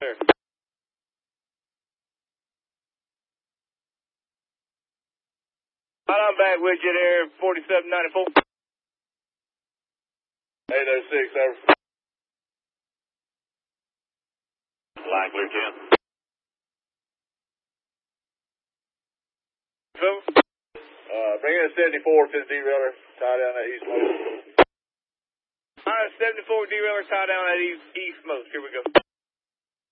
There. I'm back with you there, 4794. 806, over. Line clear 10. Bring in a 74 to the derailer, tie down that east most. Alright, 74 derailer, tie down that east most. Here we go.